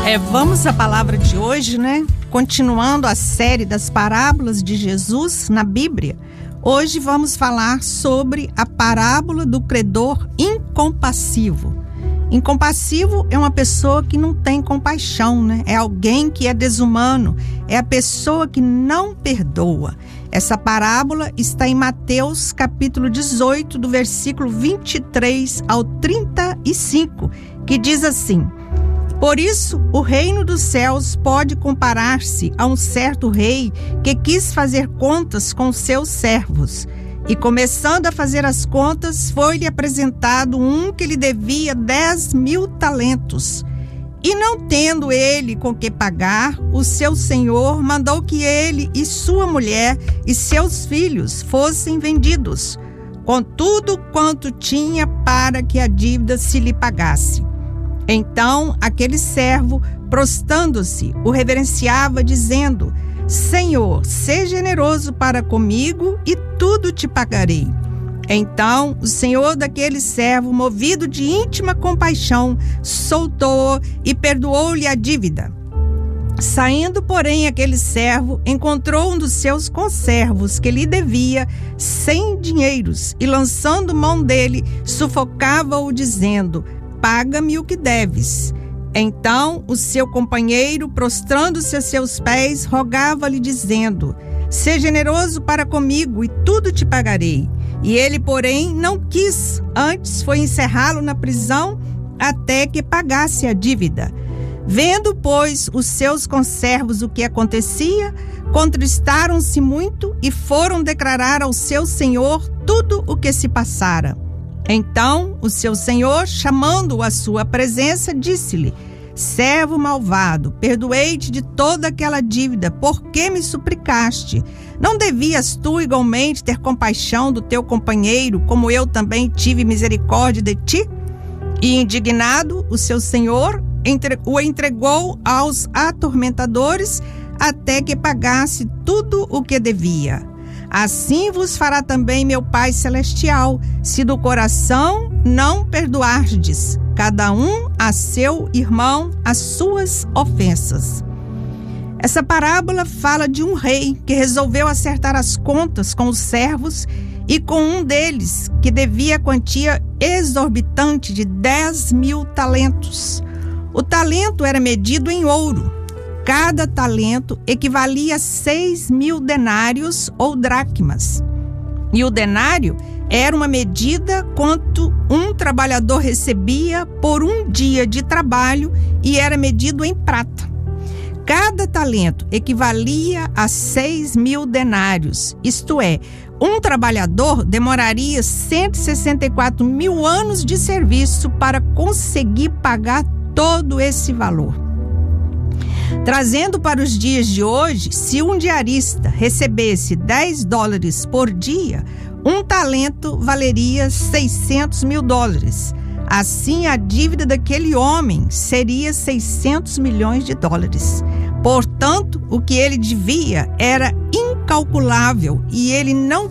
Vamos à palavra de hoje, né? Continuando a série das parábolas de Jesus na Bíblia. Hoje vamos falar sobre a parábola do credor incompassivo. Incompassivo é uma pessoa que não tem compaixão, né? É alguém que é desumano, é a pessoa que não perdoa. Essa parábola está em Mateus capítulo 18, do versículo 23 ao 35, que diz assim: Por isso, o reino dos céus pode comparar-se a um certo rei que quis fazer contas com seus servos. E começando a fazer as contas, foi-lhe apresentado um que lhe devia 10.000 talentos. E não tendo ele com que pagar, o seu senhor mandou que ele e sua mulher e seus filhos fossem vendidos, com tudo quanto tinha, para que a dívida se lhe pagasse. Então aquele servo, prostrando-se, o reverenciava, dizendo: Senhor, seja generoso para comigo e tudo te pagarei. Então o senhor daquele servo, movido de íntima compaixão, soltou-o e perdoou-lhe a dívida. Saindo, porém, aquele servo encontrou um dos seus conservos que lhe devia 100 dinheiros e, lançando mão dele, sufocava-o, dizendo: Paga-me o que deves. Então o seu companheiro, prostrando-se a seus pés, rogava-lhe, dizendo: Seja generoso para comigo e tudo te pagarei. E ele, porém, não quis, antes foi encerrá-lo na prisão até que pagasse a dívida. Vendo, pois, os seus conservos o que acontecia, contristaram-se muito e foram declarar ao seu senhor tudo o que se passara. Então o seu senhor, chamando-o à sua presença, disse-lhe: Servo malvado, perdoei-te de toda aquela dívida, por que me suplicaste? Não devias tu igualmente ter compaixão do teu companheiro, como eu também tive misericórdia de ti? E indignado, o seu senhor o entregou aos atormentadores até que pagasse tudo o que devia. Assim vos fará também meu Pai Celestial, se do coração não perdoardes, cada um a seu irmão, as suas ofensas. Essa parábola fala de um rei que resolveu acertar as contas com os servos e com um deles que devia a quantia exorbitante de 10.000 talentos. O talento era medido em ouro. Cada talento equivalia a 6.000 denários ou dracmas. E o denário era uma medida quanto um trabalhador recebia por um dia de trabalho e era medido em prata. Cada talento equivalia a 6.000 denários, isto é, um trabalhador demoraria 164.000 anos de serviço para conseguir pagar todo esse valor. Trazendo para os dias de hoje, se um diarista recebesse $10 por dia, um talento valeria $600.000. Assim, a dívida daquele homem seria $600 milhões. Portanto, o que ele devia era incalculável e ele não